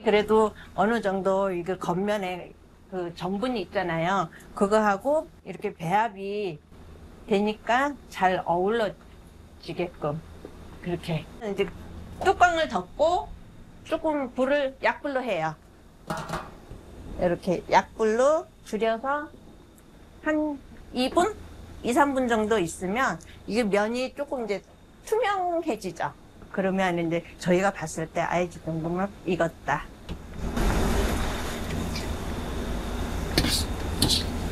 그래도 어느 정도 이거 겉면에 그 전분이 있잖아요. 그거하고 이렇게 배합이 되니까 잘 어우러지게끔 그렇게 이제 뚜껑을 덮고 조금 불을 약불로 해요. 이렇게 약불로 줄여서 한 2분? 2, 3분 정도 있으면 이게 면이 조금 이제 투명해지죠. 그러면 이제 저희가 봤을 때 이 정도면 익었다.